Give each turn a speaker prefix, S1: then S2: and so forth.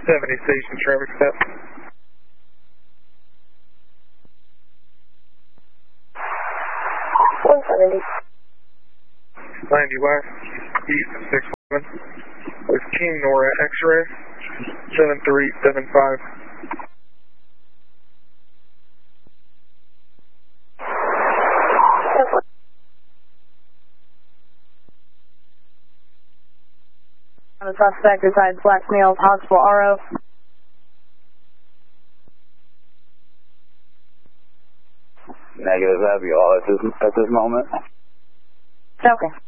S1: 70 station traffic stop.
S2: 170.
S1: 90 west, east of 611. With King Nora X-ray, 7375.
S2: The suspect resides Black Mills Hospital RO.
S3: Negative, that'd be all at this moment.
S2: Okay.